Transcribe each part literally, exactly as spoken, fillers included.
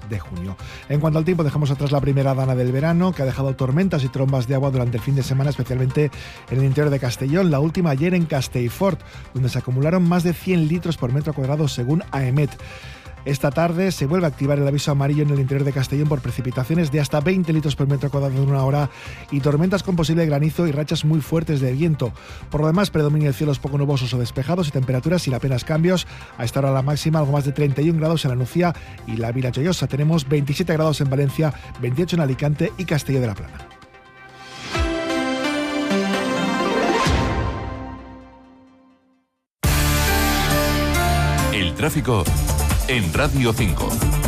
de junio. En cuanto al tiempo, dejamos atrás la primera dana del verano, que ha dejado tormentas y trombas de agua durante el fin de semana, especialmente en el interior de Castellón. La última ayer en Castellfort, donde se acumularon más de cien litros por metro cuadrado según AEMET. Esta tarde se vuelve a activar el aviso amarillo en el interior de Castellón por precipitaciones de hasta veinte litros por metro cuadrado en una hora y tormentas con posible granizo y rachas muy fuertes de viento. Por lo demás, predomina el cielos poco nubosos o despejados y temperaturas sin apenas cambios. A esta hora la máxima, algo más de treinta y un grados en la Nucía y la Vila Joyosa. Tenemos veintisiete grados en Valencia, veintiocho en Alicante y Castelló de la Plana. El tráfico en Radio cinco.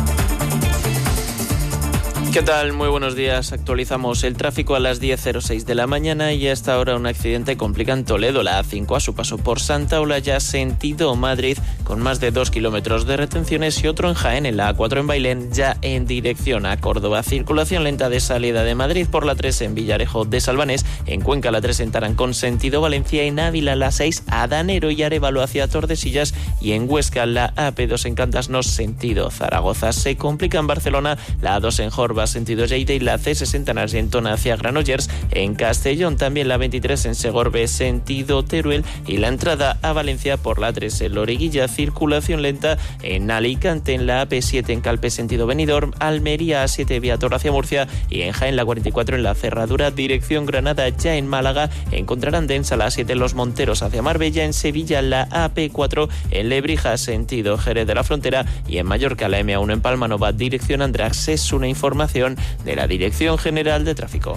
¿Qué tal? Muy buenos días. Actualizamos el tráfico a las diez cero seis de la mañana y hasta ahora un accidente complica en Toledo, la A cinco a su paso por Santa Olalla, sentido Madrid, con más de dos kilómetros de retenciones, y otro en Jaén, en la A cuatro en Bailén, ya en dirección a Córdoba. Circulación lenta de salida de Madrid por la tres en Villarejo de Salvanés, en Cuenca la tres en Tarancón, sentido Valencia, en Ávila la seis a Danero y Arévalo hacia Tordesillas, y en Huesca la A P dos en Cantasnos, sentido Zaragoza. Se complica en Barcelona la A dos en Jorba, sentido Lleida, y la C sesenta en Argentona hacia Granollers. En Castellón también la veintitrés en Segorbe, sentido Teruel, y la entrada a Valencia por la tres en Loriguilla. Circulación lenta en Alicante en la A P siete en Calpe, sentido Benidorm, Almería A siete vía Tor hacia Murcia, y en Jaén la cuarenta y cuatro en la Cerradura dirección Granada. Ya en Málaga encontrarán densa la A siete en Los Monteros hacia Marbella. En Sevilla la A P cuatro en Lebrija, sentido Jerez de la Frontera, y en Mallorca la M uno en Palmanova dirección Andratx. Es una información de la Dirección General de Tráfico.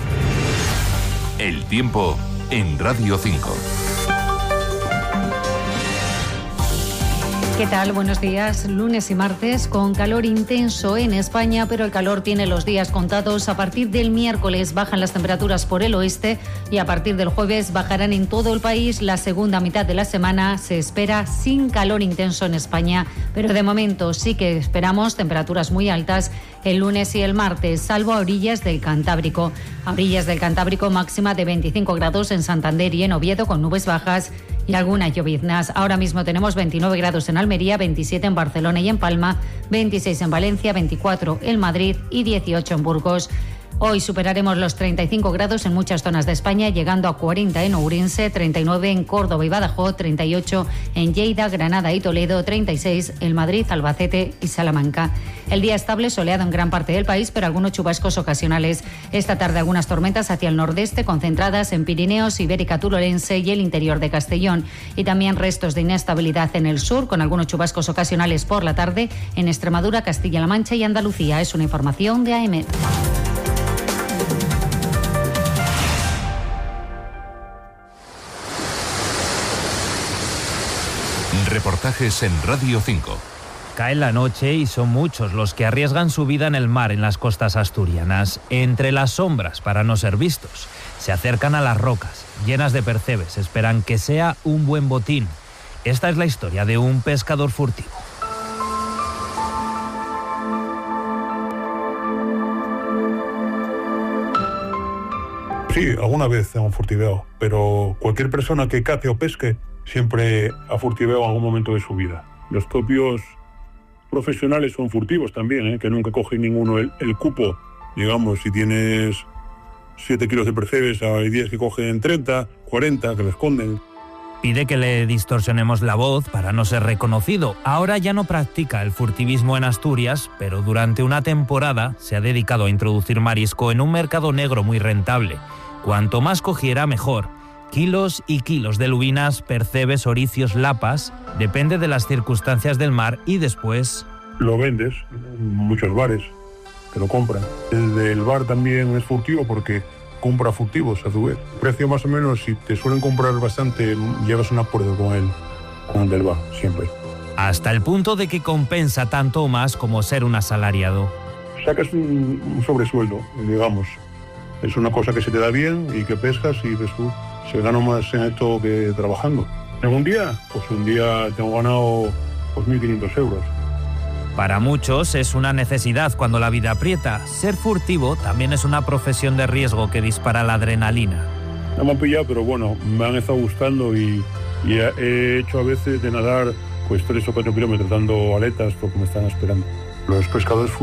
El tiempo en Radio cinco. ¿Qué tal? Buenos días. Lunes y martes con calor intenso en España, pero el calor tiene los días contados. A partir del miércoles bajan las temperaturas por el oeste y a partir del jueves bajarán en todo el país. La segunda mitad de la semana se espera sin calor intenso en España, pero de momento sí que esperamos temperaturas muy altas el lunes y el martes, salvo a orillas del Cantábrico. A orillas del Cantábrico máxima de veinticinco grados en Santander y en Oviedo con nubes bajas y algunas lloviznas. Ahora mismo tenemos veintinueve grados en Almería, veintisiete en Barcelona y en Palma, veintiséis en Valencia, veinticuatro en Madrid y dieciocho en Burgos. Hoy superaremos los treinta y cinco grados en muchas zonas de España, llegando a cuarenta en Ourense, treinta y nueve en Córdoba y Badajoz, treinta y ocho en Lleida, Granada y Toledo, treinta y seis en Madrid, Albacete y Salamanca. El día estable soleado en gran parte del país, pero algunos chubascos ocasionales. Esta tarde algunas tormentas hacia el nordeste, concentradas en Pirineos, Ibérica Turolense y el interior de Castellón. Y también restos de inestabilidad en el sur, con algunos chubascos ocasionales por la tarde en Extremadura, Castilla-La Mancha y Andalucía. Es una información de AEMET. Reportajes en Radio cinco. Cae la noche y son muchos los que arriesgan su vida en el mar en las costas asturianas, entre las sombras para no ser vistos. Se acercan a las rocas, llenas de percebes, esperan que sea un buen botín. Esta es la historia de un pescador furtivo. Sí, alguna vez hemos furtiveado, pero cualquier persona que cace o pesque siempre ha furtiveado en algún momento de su vida. Los propios profesionales son furtivos también, ¿eh? Que nunca cogen ninguno el, el cupo. Digamos, si tienes siete kilos de percebes, hay diez que cogen treinta, cuarenta, que lo esconden. Pide que le distorsionemos la voz para no ser reconocido. Ahora ya no practica el furtivismo en Asturias, pero durante una temporada se ha dedicado a introducir marisco en un mercado negro muy rentable. Cuanto más cogiera, mejor. Kilos y kilos de lubinas, percebes, oricios, lapas, depende de las circunstancias del mar y después... Lo vendes en muchos bares, te lo compran. El del bar también es furtivo porque compra furtivos a su vez. El precio más o menos, si te suelen comprar bastante, llevas un acuerdo con él, con el del bar, siempre. Hasta el punto de que compensa tanto o más como ser un asalariado. Sacas un, un sobresueldo, digamos. Es una cosa que se te da bien y que pescas y ves tú. Se gana más en esto que trabajando. ¿En un día? Pues un día tengo ganado pues, mil quinientos euros. Para muchos es una necesidad cuando la vida aprieta. Ser furtivo también es una profesión de riesgo que dispara la adrenalina. No me han pillado, pero bueno, me han estado gustando y, y he hecho a veces de nadar pues tres o cuatro kilómetros dando aletas porque me están esperando. Los pescadores